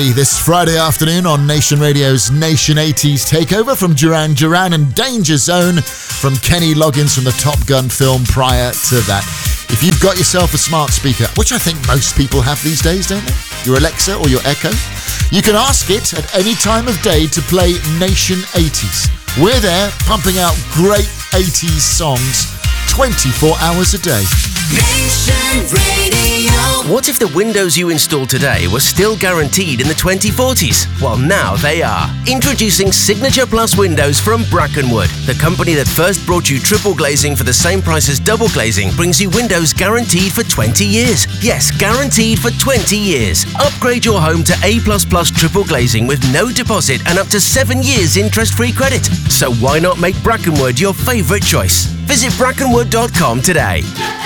This Friday afternoon on Nation Radio's Nation 80s Takeover from Duran Duran and Danger Zone from Kenny Loggins from the Top Gun film prior to that. If you've got yourself a smart speaker, which I think most people have these days, don't they? Your Alexa or your Echo, you can ask it at any time of day to play Nation 80s. We're there pumping out great 80s songs 24 hours a day. Nation Radio. What if the windows you install today were still guaranteed in the 2040s? Well, now they are. Introducing Signature Plus windows from Brackenwood. The company that first brought you triple glazing for the same price as double glazing brings you windows guaranteed for 20 years. Yes, guaranteed for 20 years. Upgrade your home to A++ triple glazing with no deposit and up to 7 years interest-free credit. So why not make Brackenwood your favourite choice? Visit brackenwood.com today.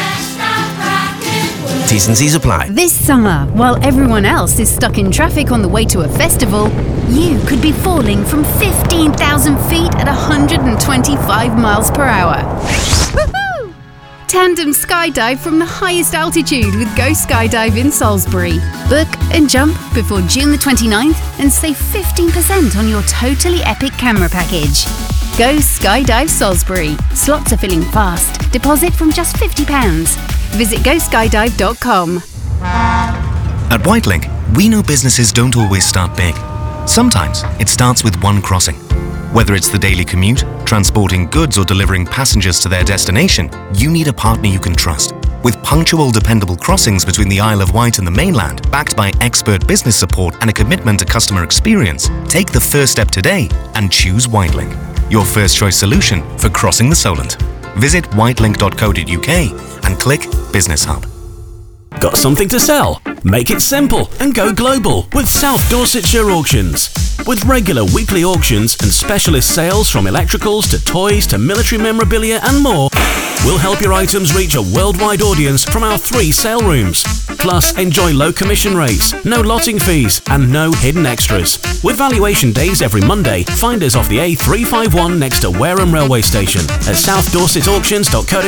T's and C's apply. This summer, while everyone else is stuck in traffic on the way to a festival, you could be falling from 15,000 feet at 125 miles per hour. Woohoo! Tandem skydive from the highest altitude with Go Skydive in Salisbury. Book and jump before June the 29th and save 15% on your totally epic camera package. Go Skydive Salisbury. Slots are filling fast. Deposit from just £50. Visit GoSkydive.com. At Whitelink, we know businesses don't always start big. Sometimes it starts with one crossing. Whether it's the daily commute, transporting goods or delivering passengers to their destination, you need a partner you can trust. With punctual, dependable crossings between the Isle of Wight and the mainland, backed by expert business support and a commitment to customer experience, take the first step today and choose Whitelink, your first choice solution for crossing the Solent. Visit whitelink.co.uk and click Business Hub. Got something to sell? Make it simple and go global with South Dorsetshire Auctions. With regular weekly auctions and specialist sales from electricals to toys to military memorabilia and more, we'll help your items reach a worldwide audience from our 3 sale rooms. Plus, enjoy low commission rates, no lotting fees and no hidden extras. With valuation days every Monday, find us off the A351 next to Wareham Railway Station at southdorsetauctions.co.uk